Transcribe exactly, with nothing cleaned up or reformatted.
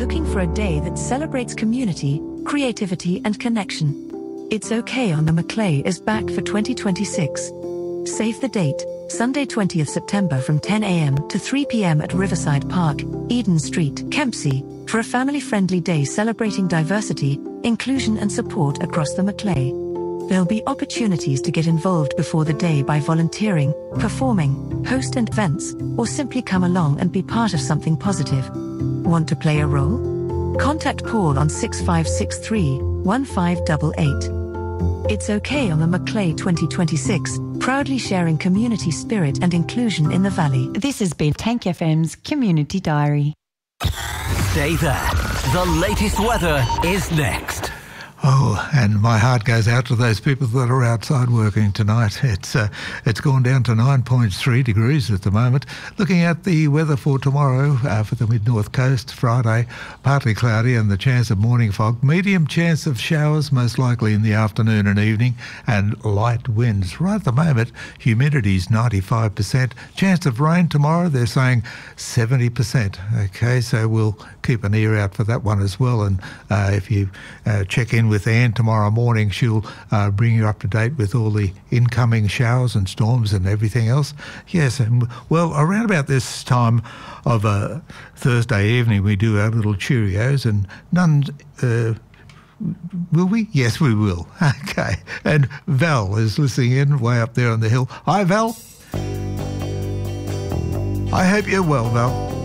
looking for a day that celebrates community, creativity and connection? It's Okay on the Macleay is back for twenty twenty-six. Save the date, Sunday twentieth September from ten a m to three p m at Riverside Park, Eden Street, Kempsey, for a family-friendly day celebrating diversity, inclusion and support across the Macleay. There'll be opportunities to get involved before the day by volunteering, performing, host events, or simply come along and be part of something positive. Want to play a role? Contact Paul on six five six three, one five eight eight. It's Okay on the Macleay twenty twenty-six, proudly sharing community spirit and inclusion in the Valley. This has been Tank F M's Community Diary. Stay there. The latest weather is next. Oh, and my heart goes out to those people that are outside working tonight. It's uh, it's gone down to nine point three degrees at the moment. Looking at the weather for tomorrow, uh, for the mid-north coast, Friday, partly cloudy and the chance of morning fog. Medium chance of showers, most likely in the afternoon and evening, and light winds. Right at the moment, humidity's ninety-five percent. Chance of rain tomorrow, they're saying seventy percent. Okay, so we'll keep an ear out for that one as well. And uh, if you uh, check in with Anne tomorrow morning, she'll uh, bring you up to date with all the incoming showers and storms and everything else. Yes, and well, around about this time of uh, Thursday evening, we do our little Cheerios, and none... Uh, will we? Yes, we will. Okay. And Val is listening in way up there on the hill. Hi, Val. I hope you're well, Val.